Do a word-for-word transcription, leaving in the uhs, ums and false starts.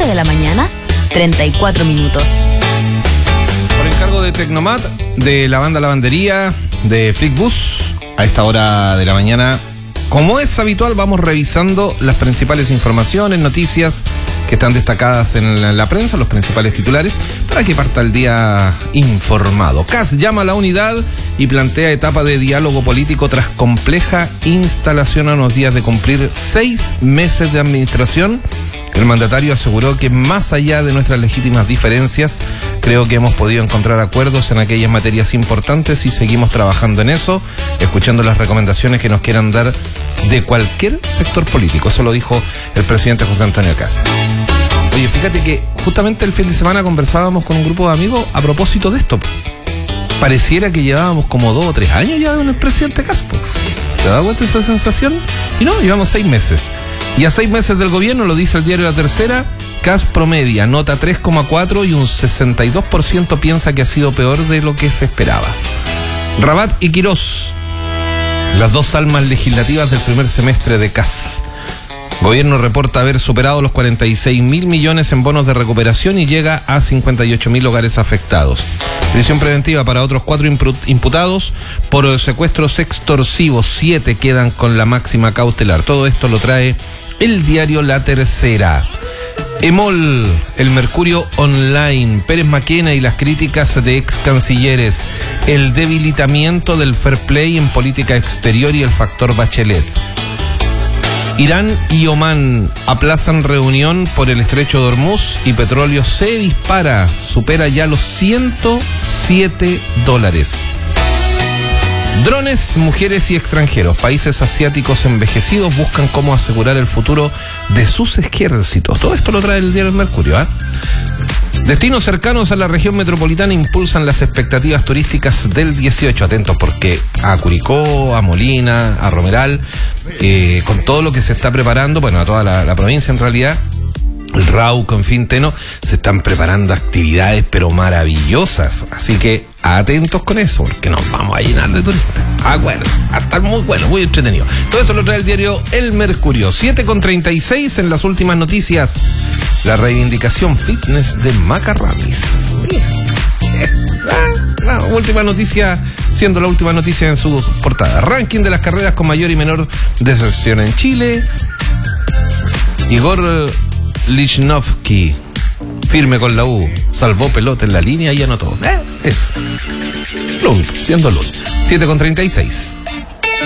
once de la mañana, treinta y cuatro minutos. Por encargo de Tecnomat, de la banda Lavandería, de Flickbus, a esta hora de la mañana, como es habitual, vamos revisando las principales informaciones, noticias que están destacadas en la, la prensa, los principales titulares, para que parta el día informado. C A S llama a la unidad y plantea etapa de diálogo político tras compleja instalación a unos días de cumplir seis meses de administración. El mandatario aseguró que más allá de nuestras legítimas diferencias, creo que hemos podido encontrar acuerdos en aquellas materias importantes y seguimos trabajando en eso, escuchando las recomendaciones que nos quieran dar de cualquier sector político. Eso lo dijo el presidente José Antonio C A S. Oye, fíjate que justamente el fin de semana conversábamos con un grupo de amigos a propósito de esto. Pareciera que llevábamos como dos o tres años ya con el presidente C A S. ¿Te da vuelta esa sensación? Y no, llevamos seis meses. Y a seis meses del gobierno, lo dice el diario La Tercera, C A S promedia, nota tres coma cuatro y un sesenta y dos por ciento piensa que ha sido peor de lo que se esperaba. Rabat y Quirós, las dos almas legislativas del primer semestre de C A S. Gobierno reporta haber superado los cuarenta y seis mil millones en bonos de recuperación y llega a cincuenta y ocho mil hogares afectados. Prisión preventiva para otros cuatro imputados por secuestros extorsivos. Siete quedan con la máxima cautelar. Todo esto lo trae el diario La Tercera. EMOL, el Mercurio Online, Pérez Maquena y las críticas de ex cancilleres, el debilitamiento del fair play en política exterior y el factor Bachelet. Irán y Omán aplazan reunión por el estrecho de Hormuz y petróleo se dispara, supera ya los ciento siete dólares. Drones, mujeres y extranjeros. Países asiáticos envejecidos buscan cómo asegurar el futuro de sus ejércitos. Todo esto lo trae el diario El Mercurio, ¿eh? Destinos cercanos a la región metropolitana impulsan las expectativas turísticas del dieciocho. Atentos porque a Curicó, a Molina, a Romeral, eh, con todo lo que se está preparando, bueno, a toda la, la provincia en realidad, el Rauco, en fin, Teno, se están preparando actividades pero maravillosas. Así que atentos con eso, porque nos vamos a llenar de turistas. Acuérdense, va a estar muy bueno, muy entretenido. Todo eso lo trae el diario El Mercurio. siete con treinta y seis en las últimas noticias. La reivindicación fitness de Macarramis. La última noticia, siendo la última noticia en su portada. Ranking de las carreras con mayor y menor deserción en Chile. Igor Lichnowsky, firme con la U, salvó pelota en la línea y anotó. Eh, eso. Lo único, siendo lo único. siete con treinta y seis.